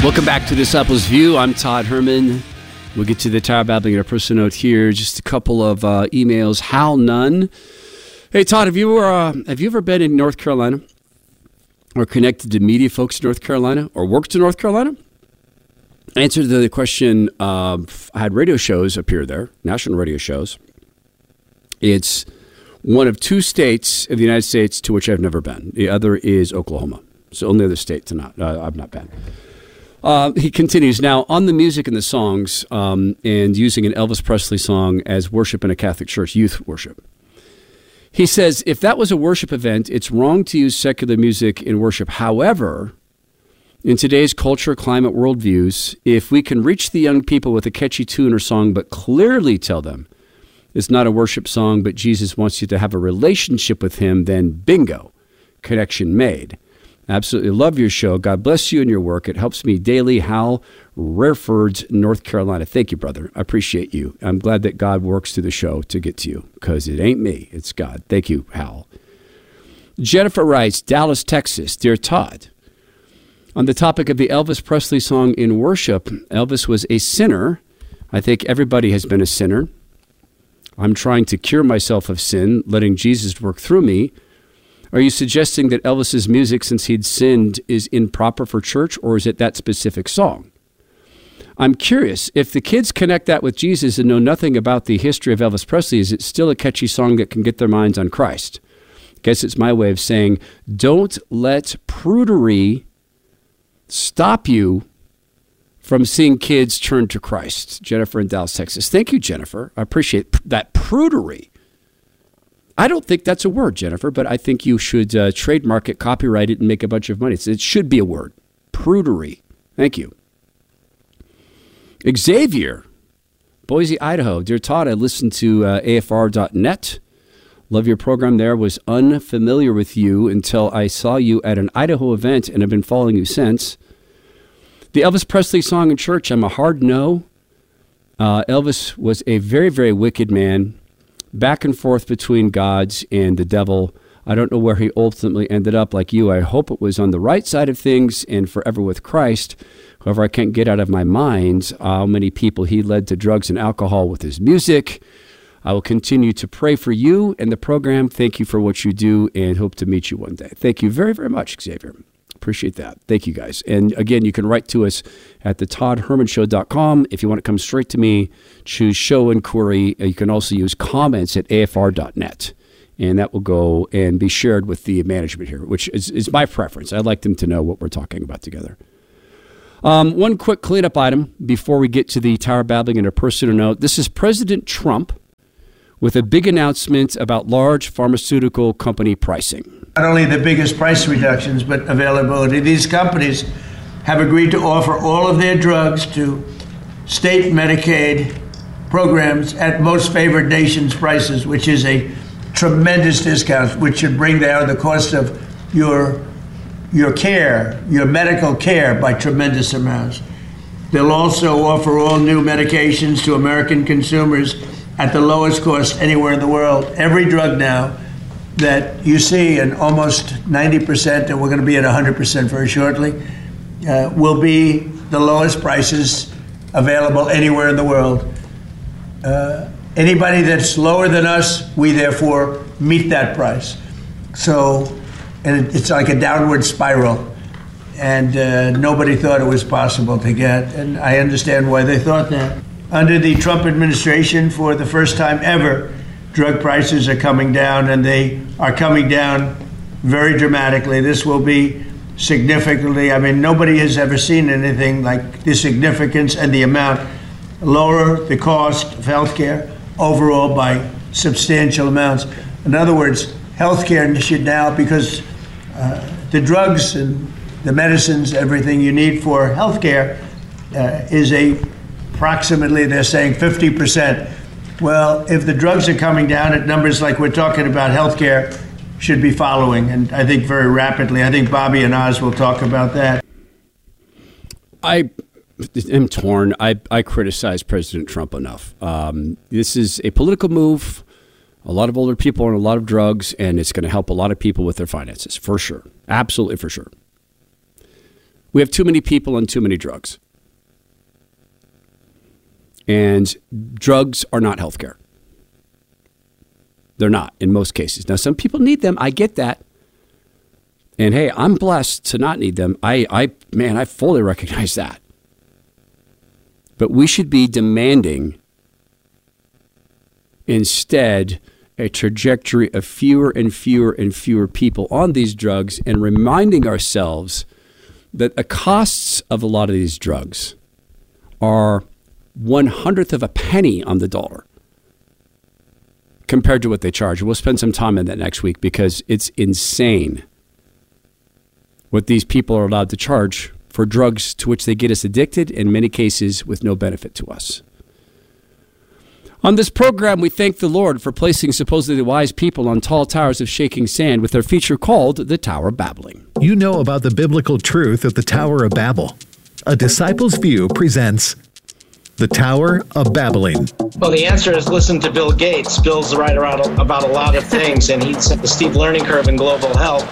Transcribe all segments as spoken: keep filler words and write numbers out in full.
Welcome back to Disciples View. I'm Todd Herman. We'll get to the Tower Babbling and a personal note here. Just a couple of uh, emails. Hal Nunn. Hey, Todd, have you, uh, have you ever been in North Carolina or connected to media folks in North Carolina or worked in North Carolina? Answer to the question, uh, I had radio shows appear there, national radio shows. It's one of two states of the United States to which I've never been. The other is Oklahoma. So only other state to not, uh, I've not been. Uh, he continues, now, on the music and the songs, um, and using an Elvis Presley song as worship in a Catholic church, youth worship. He says, if that was a worship event, it's wrong to use secular music in worship. However, in today's culture, climate, worldviews, if we can reach the young people with a catchy tune or song, but clearly tell them it's not a worship song, but Jesus wants you to have a relationship with him, then bingo, connection made. Absolutely love your show. God bless you and your work. It helps me daily. Hal, Rareford, North Carolina. Thank you, brother. I appreciate you. I'm glad that God works through the show to get to you, because it ain't me. It's God. Thank you, Hal. Jennifer writes, Dallas, Texas. Dear Todd, on the topic of the Elvis Presley song in worship, Elvis was a sinner. I think everybody has been a sinner. I'm trying to cure myself of sin, letting Jesus work through me. Are you suggesting that Elvis's music, since he'd sinned, is improper for church, or is it that specific song? I'm curious, if the kids connect that with Jesus and know nothing about the history of Elvis Presley, is it still a catchy song that can get their minds on Christ? I guess it's my way of saying, don't let prudery stop you from seeing kids turn to Christ. Jennifer in Dallas, Texas. Thank you, Jennifer. I appreciate that prudery. I don't think that's a word, Jennifer, but I think you should uh, trademark it, copyright it, and make a bunch of money. It's, it should be a word. Prudery. Thank you. Xavier, Boise, Idaho. Dear Todd, I listened to uh, A F R dot net. Love your program there. Was unfamiliar with you until I saw you at an Idaho event and have been following you since. The Elvis Presley song in church, I'm a hard no. Uh, Elvis was a very, very wicked man. Back and forth between gods and the devil. I don't know where he ultimately ended up. Like you, I hope it was on the right side of things and forever with Christ. However, I can't get out of my mind how many people he led to drugs and alcohol with his music. I will continue to pray for you and the program. Thank you for what you do and hope to meet you one day. Thank you very, very much, Xavier. Appreciate that. Thank you, guys. And again, you can write to us at the todd herman show dot com. If you want to come straight to me, choose show inquiry. You can also use comments at A F R dot net. And that will go and be shared with the management here, which is, is my preference. I'd like them to know what we're talking about together. Um, one quick cleanup item before we get to the Tower Babbling and a personal note. This is President Trump with a big announcement about large pharmaceutical company pricing. Not only the biggest price reductions, but availability. These companies have agreed to offer all of their drugs to state Medicaid programs at most favored nations prices, which is a tremendous discount, which should bring down the cost of your, your care, your medical care by tremendous amounts. They'll also offer all new medications to American consumers at the lowest cost anywhere in the world. Every drug now that you see, and almost ninety percent, and we're going to be at one hundred percent very shortly, uh, will be the lowest prices available anywhere in the world. Uh, anybody that's lower than us, we therefore meet that price. So, and it, it's like a downward spiral. And uh, nobody thought it was possible to get, and I understand why they thought that. Under the Trump administration, for the first time ever, drug prices are coming down, and they are coming down very dramatically. This will be significantly, I mean, nobody has ever seen anything like the significance and the amount. Lower the cost of health care overall by substantial amounts. In other words, health care should now, because uh, the drugs and the medicines, everything you need for health care uh, is a approximately, they're saying fifty percent. Well, if the drugs are coming down at numbers like we're talking about, healthcare should be following, and I think very rapidly. I think Bobby and Oz will talk about that. I am torn. I, I criticize President Trump enough. Um, this is a political move. A lot of older people on a lot of drugs, and it's going to help a lot of people with their finances, for sure. Absolutely, for sure. We have too many people on too many drugs. And drugs are not healthcare. They're not in most cases. Now, some people need them. I get that. And hey, I'm blessed to not need them. I, I, man, I fully recognize that. But we should be demanding instead a trajectory of fewer and fewer and fewer people on these drugs, and reminding ourselves that the costs of a lot of these drugs are one hundredth of a penny on the dollar compared to what they charge. We'll spend some time on that next week because it's insane what these people are allowed to charge for drugs to which they get us addicted, in many cases with no benefit to us. On this program, we thank the Lord for placing supposedly wise people on tall towers of shaking sand with their feature called The Tower of Babbling. You know about the biblical truth of the Tower of Babel. A Disciple's View presents The Tower of Babbling. Well, the answer is listen to Bill Gates. Bill's right around about a lot of things, and he's the steep learning curve in global health.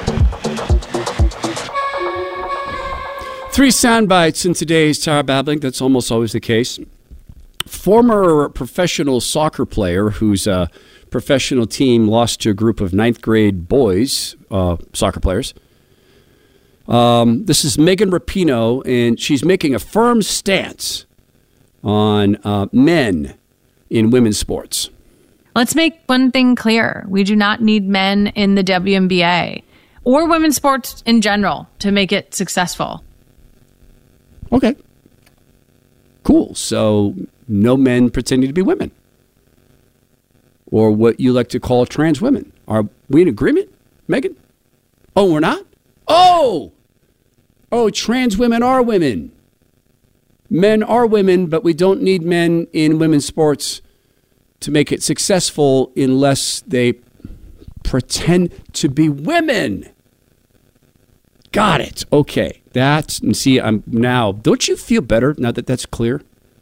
Three sound bites in today's Tower of Babbling. That's almost always the case. Former professional soccer player whose uh, professional team lost to a group of ninth grade boys, uh, soccer players. Um, this is Megan Rapinoe, and she's making a firm stance on uh, men in women's sports. Let's make one thing clear. We do not need men in the W N B A or women's sports in general to make it successful. Okay. Cool. So no men pretending to be women, or what you like to call trans women. Are we in agreement, Megan? Oh, we're not? Oh! Oh, trans women are women. Men are women, but we don't need men in women's sports to make it successful unless they pretend to be women. Got it. Okay. That's, and see, I'm now, don't you feel better now that that's clear?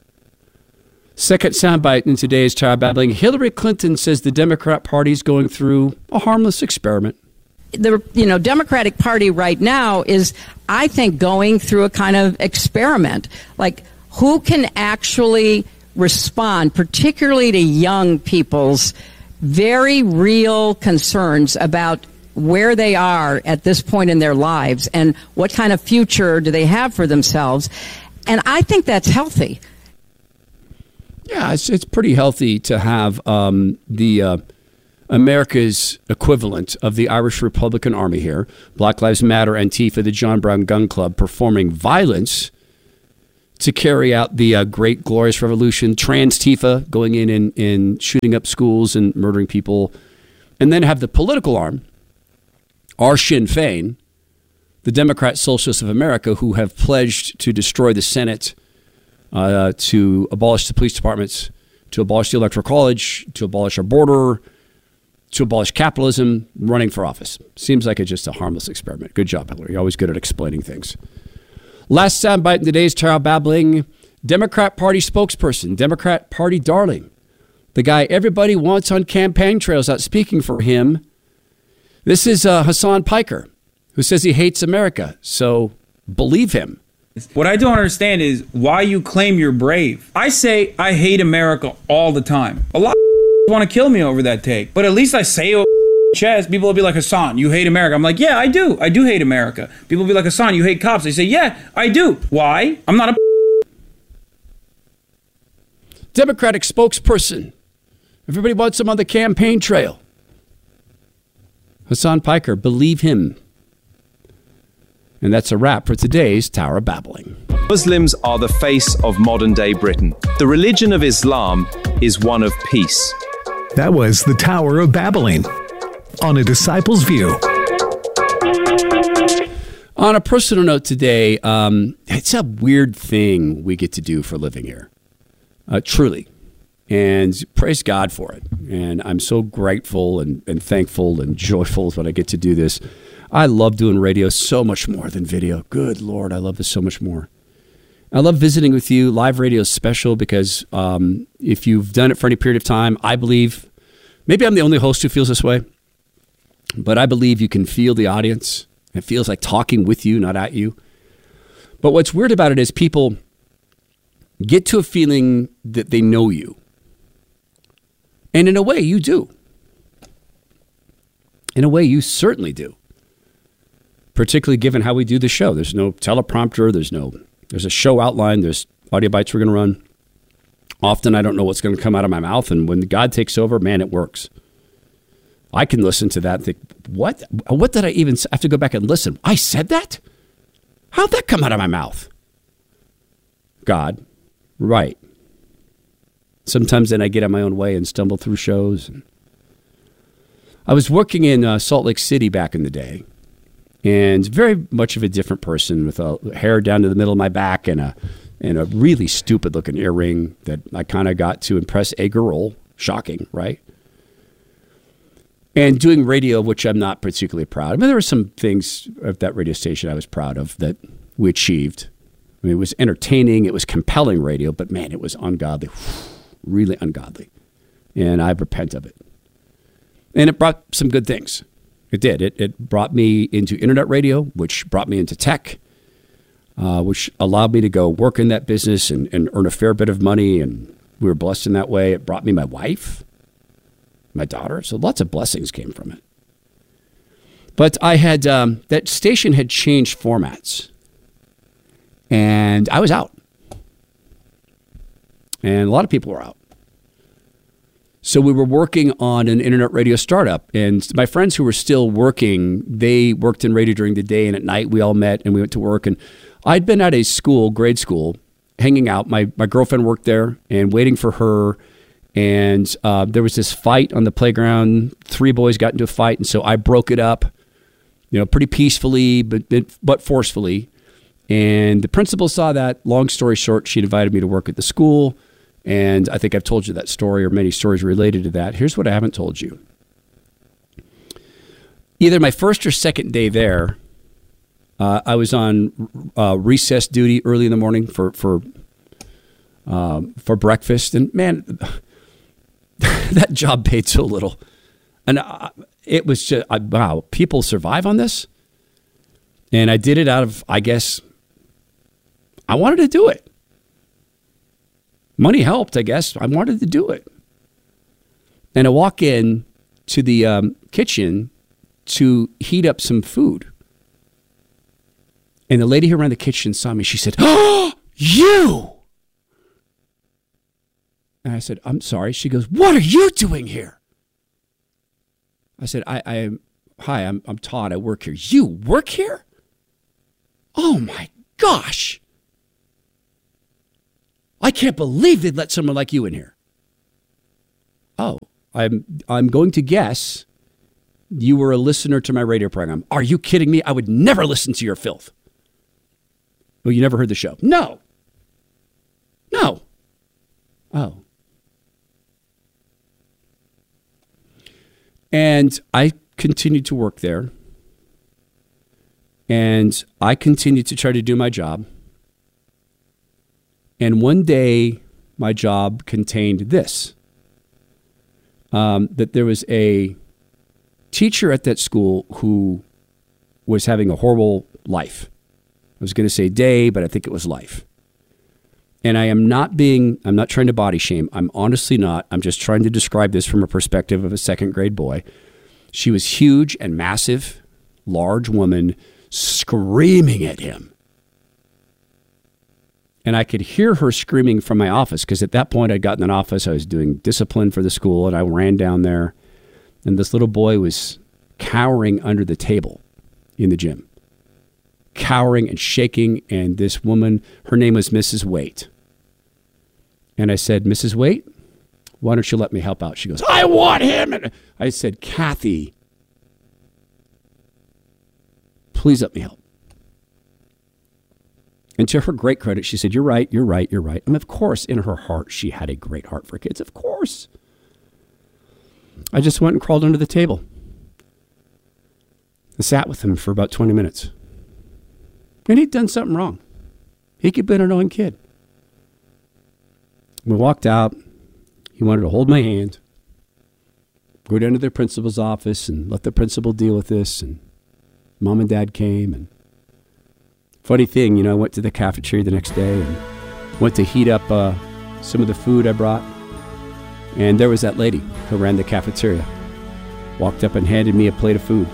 Second soundbite in today's Tower of Babbling. Hillary Clinton says the Democrat Party is going through a harmless experiment. The you know Democratic Party right now is, I think, going through a kind of experiment. Like, who can actually respond, particularly to young people's very real concerns about where they are at this point in their lives and what kind of future do they have for themselves. And I think that's healthy. Yeah, it's it's pretty healthy to have um, the uh, America's equivalent of the Irish Republican Army here, Black Lives Matter, Antifa, the John Brown Gun Club, performing violence to carry out the uh, great, glorious revolution. Trans-Tifa going in and, and shooting up schools and murdering people. And then have the political arm, our Sinn Féin, the Democrat Socialists of America, who have pledged to destroy the Senate, Uh, to abolish the police departments, to abolish the Electoral College, to abolish our border, to abolish capitalism, running for office. Seems like it's just a harmless experiment. Good job, Hillary. You're always good at explaining things. Last soundbite in today's Tower of Babbling. Democrat Party spokesperson, Democrat Party darling, the guy everybody wants on campaign trails out speaking for him. This is uh, Hasan Piker, who says he hates America. So believe him. What I don't understand is why you claim you're brave. I say I hate America all the time. A lot of want to kill me over that take, but at least I say it chest. People will be like, Hasan, you hate America. I'm like, yeah, I do. I do hate America. People will be like, Hasan, you hate cops. I say, yeah, I do. Why? I'm not a Democratic spokesperson. Everybody wants him on the campaign trail. Hasan Piker, believe him. And that's a wrap for today's Tower of Babbling. Muslims are the face of modern-day Britain. The religion of Islam is one of peace. That was The Tower of Babbling on A Disciple's View. On a personal note today, um, it's a weird thing we get to do for a living here. Uh, truly. And praise God for it. And I'm so grateful and, and thankful and joyful when I get to do this. I love doing radio so much more than video. Good Lord, I love this so much more. I love visiting with you. Live radio is special because um, if you've done it for any period of time, I believe, maybe I'm the only host who feels this way, but I believe you can feel the audience. It feels like talking with you, not at you. But what's weird about it is people get to a feeling that they know you. And in a way, you do. In a way, you certainly do. Particularly given how we do the show. There's no teleprompter. There's no, there's a show outline. There's audio bites we're going to run. Often I don't know what's going to come out of my mouth. And when God takes over, man, it works. I can listen to that and think, what? What did I even say? I have to go back and listen. I said that? How'd that come out of my mouth? God. Right. Sometimes then I get in my own way and stumble through shows. I was working in uh, Salt Lake City back in the day, and very much of a different person with a hair down to the middle of my back and a and a really stupid looking earring that I kind of got to impress a girl. Shocking, right? And doing radio, which I'm not particularly proud of. I mean, there were some things at that radio station I was proud of that we achieved. I mean, it was entertaining. It was compelling radio, but man, it was ungodly. Really ungodly. And I repent of it. And it brought some good things. It did. It, it brought me into internet radio, which brought me into tech, uh, which allowed me to go work in that business and, and earn a fair bit of money. And we were blessed in that way. It brought me my wife, my daughter. So lots of blessings came from it. But I had, um, that station had changed formats. And I was out. And a lot of people were out. So we were working on an internet radio startup. And my friends who were still working, they worked in radio during the day. And at night, we all met and we went to work. And I'd been at a school, grade school, hanging out. My, my girlfriend worked there and waiting for her. And uh, there was this fight on the playground. Three boys got into a fight. And so I broke it up, you know, pretty peacefully, but but forcefully. And the principal saw that. Long story short, she invited me to work at the school. And I think I've told you that story or many stories related to that. Here's what I haven't told you. Either my first or second day there, uh, I was on uh, recess duty early in the morning for for um, for breakfast. And man, that job paid so little. And uh, it was just, uh, wow, people survive on this? And I did it out of, I guess, I wanted to do it. Money helped, I guess. I wanted to do it. And I walk in to the um, kitchen to heat up some food. And the lady who ran the kitchen saw me. She said, "Oh, you!" And I said, "I'm sorry." She goes, "What are you doing here?" I said, I, I am, hi, I'm, I'm Todd. I work here. You work here? Oh, my gosh. I can't believe they'd let someone like you in here. Oh, I'm I'm going to guess you were a listener to my radio program. Are you kidding me? I would never listen to your filth. Well, you never heard the show. No. No. Oh. And I continued to work there. And I continued to try to do my job. And one day, my job contained this, um, that there was a teacher at that school who was having a horrible life. I was going to say day, but I think it was life. And I am not being, I'm not trying to body shame. I'm honestly not. I'm just trying to describe this from a perspective of a second grade boy. She was huge and massive, large woman, screaming at him. And I could hear her screaming from my office because at that point I'd gotten an office. I was doing discipline for the school and I ran down there. And this little boy was cowering under the table in the gym. Cowering and shaking. And this woman, her name was Missus Waite. And I said, "Missus Waite, why don't you let me help out?" She goes, "I want him." And I said, "Kathy, please let me help." And to her great credit, she said, "You're right, you're right, you're right." And of course, in her heart, she had a great heart for kids. Of course. I just went and crawled under the table. I sat with him for about twenty minutes. And he'd done something wrong. He could have been an annoying kid. We walked out. He wanted to hold my hand, go down to the principal's office and let the principal deal with this. And mom and dad came and Funny thing, you know, I went to the cafeteria the next day and went to heat up uh, some of the food I brought. And there was that lady who ran the cafeteria. Walked up and handed me a plate of food.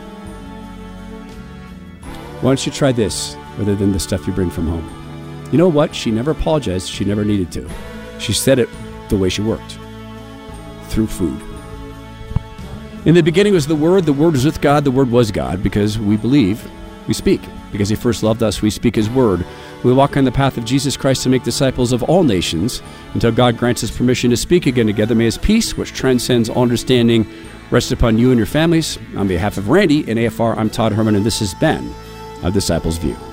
Why don't you try this rather than the stuff you bring from home? You know what? She never apologized. She never needed to. She said it the way she worked. Through food. In the beginning was the Word. The Word was with God. The Word was God. Because we believe, we speak. Because he first loved us, we speak his word. We walk on the path of Jesus Christ to make disciples of all nations until God grants us permission to speak again together. May his peace, which transcends all understanding, rest upon you and your families. On behalf of Randy and A F R, I'm Todd Herman, and this has been A Disciple's View.